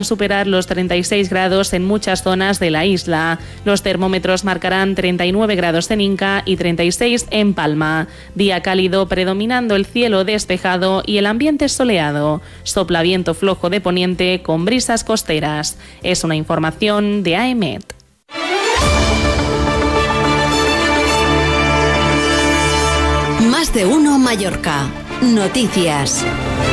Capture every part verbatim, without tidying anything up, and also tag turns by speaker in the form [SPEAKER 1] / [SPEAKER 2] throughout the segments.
[SPEAKER 1] superar los treinta y seis grados en muchas zonas de la isla. Los termómetros marcarán treinta y nueve grados en Inca y treinta y seis en Palma. Día cálido predominando el cielo despejado y el ambiente soleado. Sopla viento flojo de poniente con brisas costeras. Es una información de A E M E T.
[SPEAKER 2] Más de uno Mallorca. Noticias.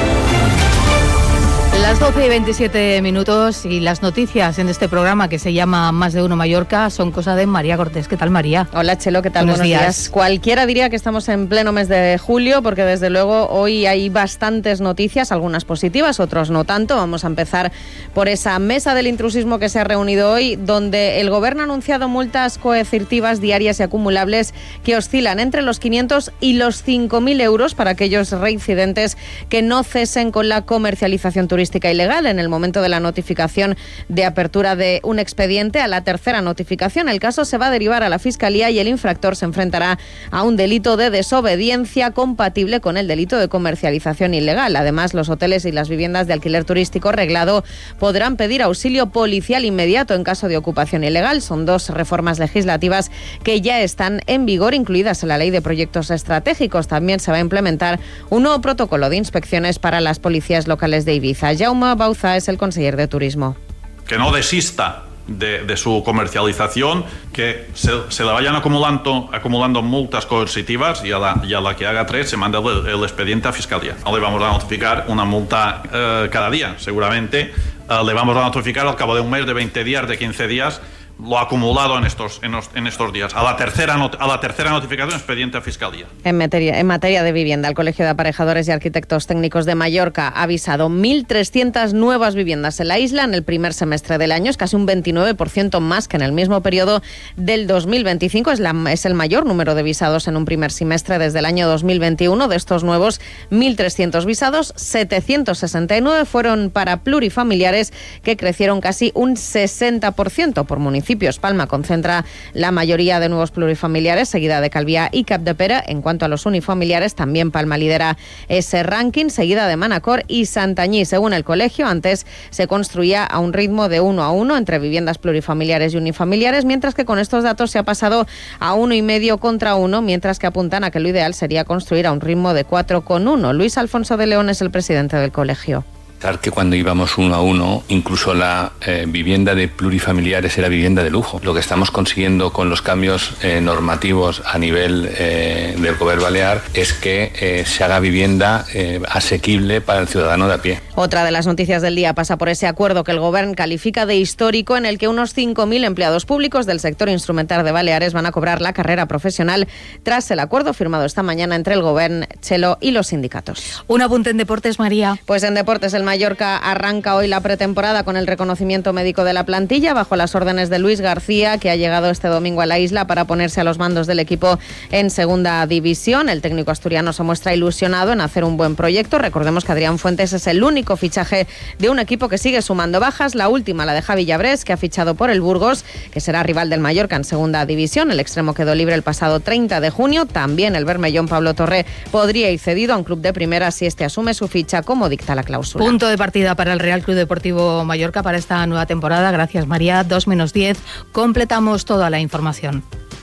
[SPEAKER 3] Las doce y veintisiete minutos y las noticias en este programa que se llama Más de Uno Mallorca son cosa de María Cortés. ¿Qué tal, María?
[SPEAKER 4] Hola, Chelo, ¿qué tal?
[SPEAKER 3] Buenos,
[SPEAKER 4] Buenos
[SPEAKER 3] días.
[SPEAKER 4] días. Cualquiera diría que estamos en pleno mes de julio porque desde luego hoy hay bastantes noticias, algunas positivas, otros no tanto. Vamos a empezar por esa mesa del intrusismo que se ha reunido hoy, donde el Gobierno ha anunciado multas coercitivas diarias y acumulables que oscilan entre los quinientos y los cinco mil euros para aquellos reincidentes que no cesen con la comercialización turística ilegal. En el momento de la notificación de apertura de un expediente, a la tercera notificación, el caso se va a derivar a la Fiscalía y el infractor se enfrentará a un delito de desobediencia compatible con el delito de comercialización ilegal. Además, los hoteles y las viviendas de alquiler turístico reglado podrán pedir auxilio policial inmediato en caso de ocupación ilegal. Son dos reformas legislativas que ya están en vigor, incluidas en la Ley de Proyectos Estratégicos. También se va a implementar un nuevo protocolo de inspecciones para las policías locales de Ibiza. Jaume Bauza es el conseller de Turismo.
[SPEAKER 5] Que no desista de, de su comercialización, que se, se le vayan acumulando, acumulando multas coercitivas y a, la, y a la que haga tres se manda el, el expediente a Fiscalía. No le vamos a notificar una multa eh, cada día, seguramente. Eh, le vamos a notificar al cabo de un mes, de veinte días, de quince días, lo acumulado en estos, en, los, en estos días. A la tercera not, a la tercera notificación, expediente a Fiscalía.
[SPEAKER 4] En materia, en materia de vivienda, el Colegio de Aparejadores y Arquitectos Técnicos de Mallorca ha avisado mil trescientas nuevas viviendas en la isla en el primer semestre del año. Es casi un veintinueve por ciento más que en el mismo periodo del dos mil veinticinco. Es, la, es el mayor número de visados en un primer semestre desde el año dos mil veintiuno. De estos nuevos mil trescientos visados, setecientos sesenta y nueve fueron para plurifamiliares, que crecieron casi un sesenta por ciento por municipio. Palma concentra la mayoría de nuevos plurifamiliares, seguida de Calviá y Capdepera. En cuanto a los unifamiliares, también Palma lidera ese ranking, seguida de Manacor y Santanyí. Según el colegio, antes se construía a un ritmo de uno a uno entre viviendas plurifamiliares y unifamiliares, mientras que con estos datos se ha pasado a uno y medio contra uno, mientras que apuntan a que lo ideal sería construir a un ritmo de cuatro con uno. Luis Alfonso de León es el presidente del colegio.
[SPEAKER 6] Que cuando íbamos uno a uno, incluso la eh, vivienda de plurifamiliares era vivienda de lujo. Lo que estamos consiguiendo con los cambios eh, normativos a nivel eh, del Gobierno Balear es que eh, se haga vivienda eh, asequible para el ciudadano de a pie.
[SPEAKER 4] Otra de las noticias del día pasa por ese acuerdo que el Gobierno califica de histórico, en el que unos cinco mil empleados públicos del sector instrumental de Baleares van a cobrar la carrera profesional tras el acuerdo firmado esta mañana entre el Gobierno, Chelo y los sindicatos.
[SPEAKER 3] Un apunte en deportes, María.
[SPEAKER 4] Pues en deportes, el Mallorca arranca hoy la pretemporada con el reconocimiento médico de la plantilla bajo las órdenes de Luis García, que ha llegado este domingo a la isla para ponerse a los mandos del equipo en segunda división. El técnico asturiano se muestra ilusionado en hacer un buen proyecto. Recordemos que Adrián Fuentes es el único fichaje de un equipo que sigue sumando bajas. La última, la de Javi Llabrés, que ha fichado por el Burgos, que será rival del Mallorca en segunda división. El extremo quedó libre el pasado treinta de junio. También el bermellón Pablo Torre podría ir cedido a un club de primera si este asume su ficha, como dicta la cláusula.
[SPEAKER 3] Punto de partida para el Real Club Deportivo Mallorca para esta nueva temporada. Gracias, María. dos menos diez. Completamos toda la información.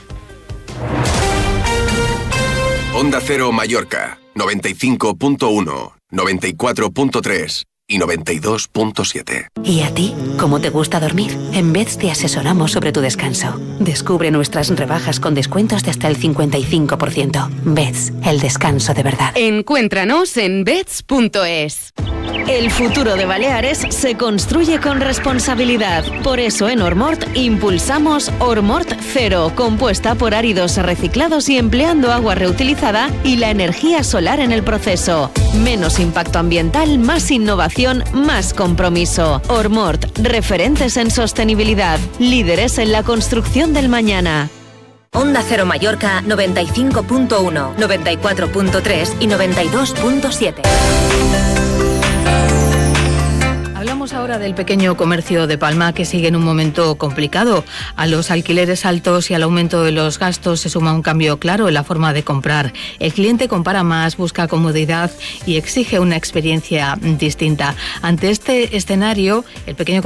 [SPEAKER 7] Onda Cero Mallorca, noventa y cinco punto uno, noventa y cuatro punto tres y noventa y dos punto siete.
[SPEAKER 2] ¿Y a ti? ¿Cómo te gusta dormir? En Beds te asesoramos sobre tu descanso. Descubre nuestras rebajas con descuentos de hasta el cincuenta y cinco por ciento. Beds, el descanso de verdad.
[SPEAKER 8] Encuéntranos en beds punto es.
[SPEAKER 9] El futuro de Baleares se construye con responsabilidad. Por eso en Ormort impulsamos Ormort Cero, compuesta por áridos reciclados y empleando agua reutilizada y la energía solar en el proceso. Menos impacto ambiental, más innovación, más compromiso. Ormort, referentes en sostenibilidad, líderes en la construcción del mañana.
[SPEAKER 10] Onda Cero Mallorca noventa y cinco punto uno, noventa y cuatro punto tres y noventa y dos punto siete.
[SPEAKER 3] Hablamos ahora del pequeño comercio de Palma, que sigue en un momento complicado. A los alquileres altos y al aumento de los gastos se suma un cambio claro en la forma de comprar. El cliente compara más, busca comodidad y exige una experiencia distinta. Ante este escenario, el pequeño